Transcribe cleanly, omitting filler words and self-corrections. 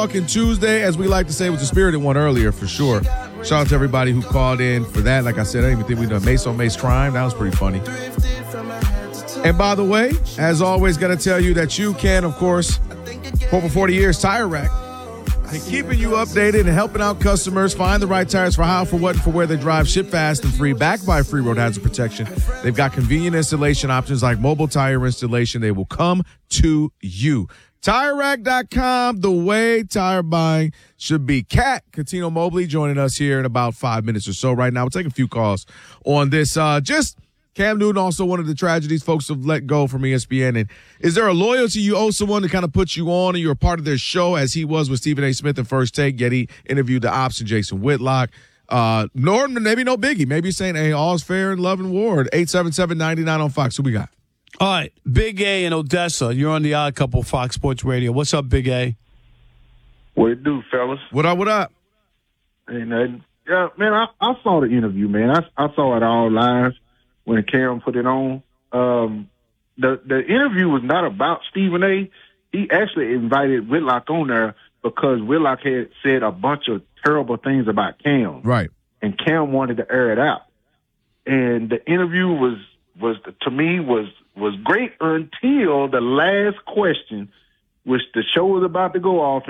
Talking Tuesday, as we like to say, was the spirited one earlier for sure. Shout out to everybody who called in for that. Like I said, I didn't even think we done Mace on Mace crime. That was pretty funny. And by the way, as always, got to tell you that you can, of course, for over 40 years, Tire Rack, and keeping you updated and helping out customers find the right tires for how, for what, and for where they drive. Ship fast and free, backed by free road hazard protection. They've got convenient installation options like mobile tire installation. They will come to you. TireRack.com, the way tire buying should be. Kat Catino Mobley joining us here in about 5 minutes or so right now. We'll take a few calls on this. Just Cam Newton, also one of the tragedies folks have let go from ESPN. And is there a loyalty you owe someone to kind of put you on and you're a part of their show, as he was with Stephen A. Smith in First Take, yet he interviewed the Ops and Jason Whitlock? Norton, maybe no biggie. Maybe he's saying, hey, all's fair in love and war. 877-99 on Fox. Who we got? All right, Big A in Odessa. You're on the Odd Couple, Fox Sports Radio. What's up, Big A? What it do, fellas? What up, what up? And yeah, man, I saw the interview, man. I saw it all live when Cam put it on. The interview was not about Stephen A. He actually invited Whitlock on there because Whitlock had said a bunch of terrible things about Cam. Right. And Cam wanted to air it out. And the interview was to me was great until the last question, which the show was about to go off.